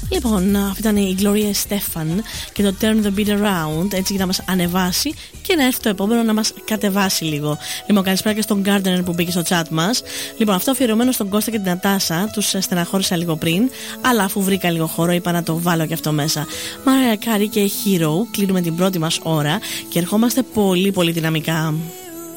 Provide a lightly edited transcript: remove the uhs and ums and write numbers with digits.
Λοιπόν, αυτή ήταν η Gloria Estefan και το Turn the Beat Around, έτσι για να μας ανεβάσει και να έρθει το επόμενο να μας κατεβάσει λίγο. Λοιπόν, καλησπέρα και στον Gardener που μπήκε στο chat μας. Λοιπόν, αυτό αφιερωμένο στον Κώστα και την Νατάσα, τους στεναχώρησα λίγο πριν, αλλά αφού βρήκα λίγο χώρο είπα να το βάλω και αυτό μέσα. Mariah Carey και Hero, κλείνουμε την πρώτη μας ώρα και ερχόμαστε πολύ πολύ δυναμικά.